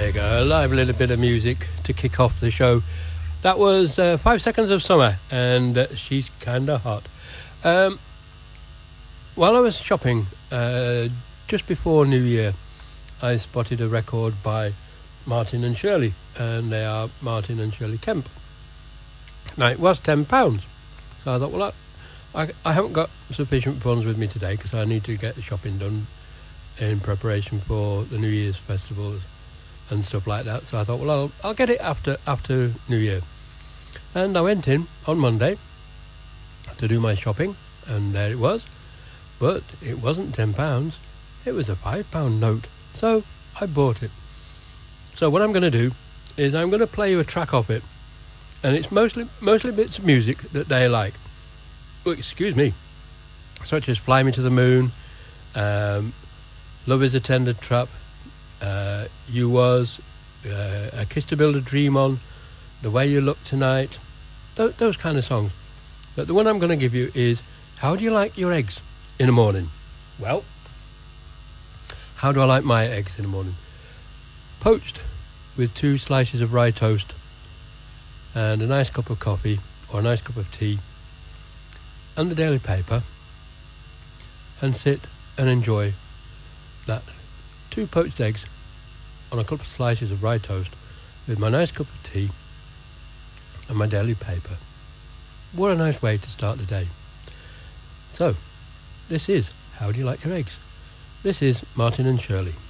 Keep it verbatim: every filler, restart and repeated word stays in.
There you go, a live little bit of music to kick off the show. That was uh, Five Seconds of Summer, and uh, She's Kinda Hot. Um, while I was shopping uh, just before New Year, I spotted a record by Martin and Shirley, and they are Martin and Shirley Kemp. Now, it was ten pounds, so I thought, well, I, I, I haven't got sufficient funds with me today because I need to get the shopping done in preparation for the New Year's festivals and stuff like that. So I thought, well, I'll, I'll get it after after New Year. And I went in on Monday to do my shopping, and there it was. But it wasn't ten pounds, it was a five pound note. So I bought it. So what I'm going to do is I'm going to play you a track off it. And it's mostly mostly bits of music that they like. Oh, excuse me. Such as Fly Me to the Moon, um, Love is a Tender Trap, uh, You Was, uh, A Kiss to Build a Dream On, The Way You Look Tonight, th- those kind of songs. But the one I'm going to give you is, how do you like your eggs in the morning? Well, how do I like my eggs in the morning? Poached with two slices of rye toast and a nice cup of coffee or a nice cup of tea and the daily paper, and sit and enjoy that. Two poached eggs on a couple of slices of rye toast with my nice cup of tea and my daily paper. What a nice way to start the day. So, this is How Do You Like Your Eggs? This is Martin and Shirley.